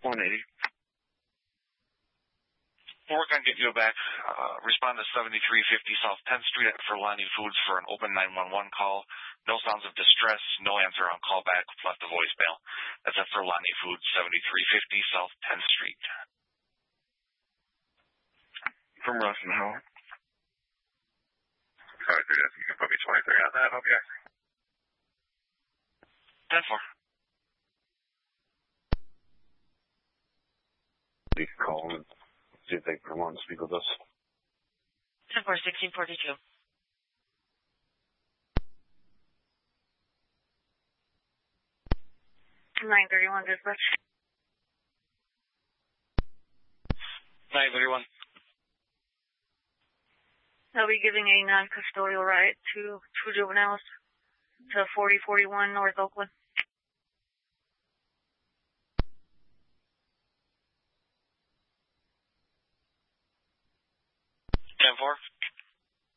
180. We'll work on getting you back. Respond to 7350 South 10th Street for Lonnie Foods for an open 911 call. No sounds of distress, no answer on callback, left a voicemail. That's it for Lonnie Foods, 7350 South 10th Street. From Russ and Howard. Sorry, you can put me 23 on that, okay. 10-4. You can call and see if they can want to speak with us. 10-4, 1642. 931 dispatch. 931. I'll be giving a non-custodial ride to two juveniles to 4041 North Oakland. 10-4.